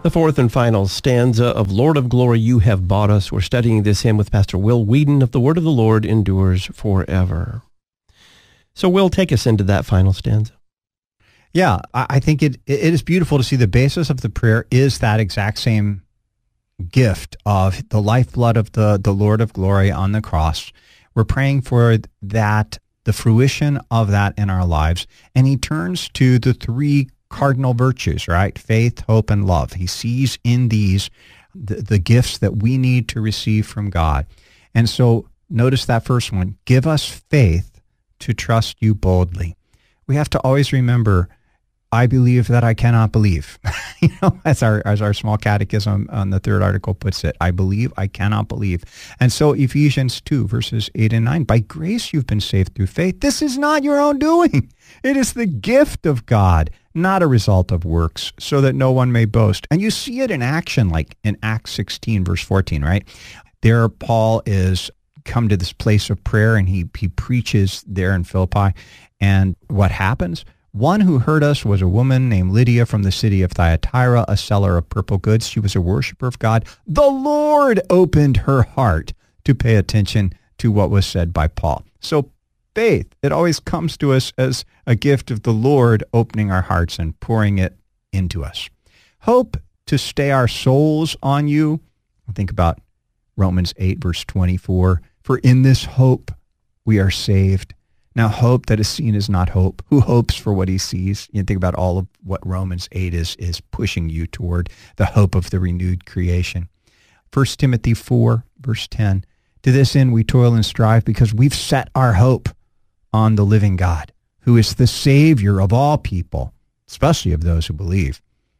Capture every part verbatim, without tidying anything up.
The fourth and final stanza of Lord of Glory, You Have Bought Us. We're studying this hymn with Pastor Will Whedon of The Word of the Lord Endures Forever. So Will, take us into that final stanza. Yeah, I think it it is beautiful to see the basis of the prayer is that exact same gift of the lifeblood of the, the Lord of Glory on the cross. We're praying for that, the fruition of that in our lives. And he turns to the three cardinal virtues, right? Faith, hope, and love. He sees in these the, the gifts that we need to receive from God. And so notice that first one, give us faith to trust you boldly. We have to always remember, I believe that I cannot believe. you know, as our as our small catechism on the third article puts it, I believe, I cannot believe. And so Ephesians two, verses eight and nine, by grace you've been saved through faith. This is not your own doing. It is the gift of God, not a result of works, so that no one may boast. And you see it in action, like in Acts sixteen, verse fourteen, right? There Paul is come to this place of prayer, and he he preaches there in Philippi. And what happens? One who heard us was a woman named Lydia from the city of Thyatira, a seller of purple goods. She was a worshiper of God. The Lord opened her heart to pay attention to what was said by Paul. So faith, it always comes to us as a gift of the Lord opening our hearts and pouring it into us. Hope, to stay our souls on you. Think about Romans eight, verse twenty-four. For in this hope we are saved. Now, hope that is seen is not hope. Who hopes for what he sees? You think about all of what Romans eight is, is pushing you toward the hope of the renewed creation. First Timothy four, verse ten. To this end we toil and strive because we've set our hope on the living God, who is the Savior of all people, especially of those who believe.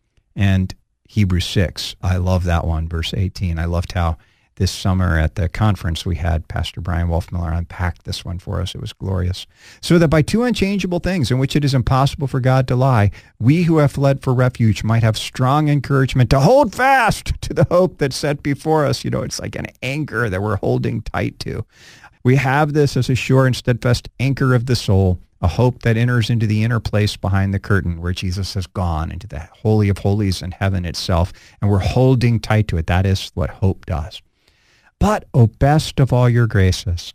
And Hebrews six, I love that one, verse eighteen. I loved how this summer at the conference we had, Pastor Brian Wolfmiller unpacked this one for us. It was glorious. So that by two unchangeable things in which it is impossible for God to lie, we who have fled for refuge might have strong encouragement to hold fast to the hope that's set before us. You know, it's like an anchor that we're holding tight to. We have this as a sure and steadfast anchor of the soul, a hope that enters into the inner place behind the curtain where Jesus has gone into the Holy of Holies in heaven itself, and we're holding tight to it. That is what hope does. But, O best of all your graces,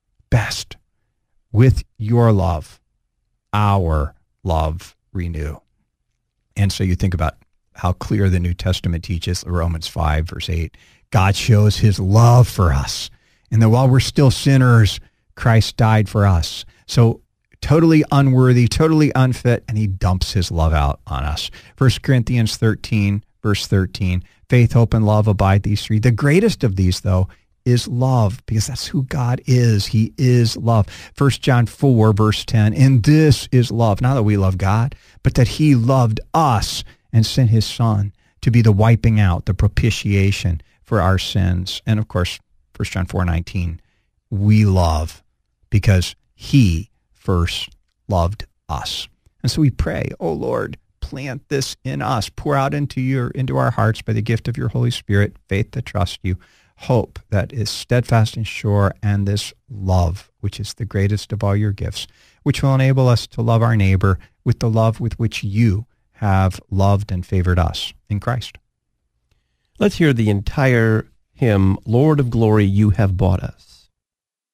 best, with your love, our love renew. And so you think about how clear the New Testament teaches, Romans five, verse eight, God shows his love for us. And that while we're still sinners, Christ died for us. So totally unworthy, totally unfit, and he dumps his love out on us. First Corinthians thirteen, verse thirteen, faith, hope, and love abide, these three. The greatest of these, though, is love, because that's who God is. He is love. First John four, verse ten, and this is love, not that we love God, but that he loved us and sent his Son to be the wiping out, the propitiation for our sins. And of course, First John four, nineteen, we love because he first loved us. And so we pray, oh Lord, plant this in us, pour out into your into our hearts by the gift of your Holy Spirit, faith that trusts you, hope that is steadfast and sure, and this love, which is the greatest of all your gifts, which will enable us to love our neighbor with the love with which you have loved and favored us in Christ. Let's hear the entire hymn, Lord of Glory, You Have Bought Us.